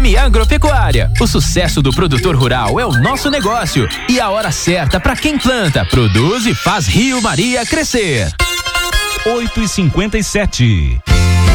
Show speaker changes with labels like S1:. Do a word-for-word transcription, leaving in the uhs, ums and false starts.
S1: M Agropecuária. O sucesso do produtor rural é o nosso negócio e a hora certa para quem planta, produz e faz Rio Maria crescer.
S2: oito e cinquenta e sete.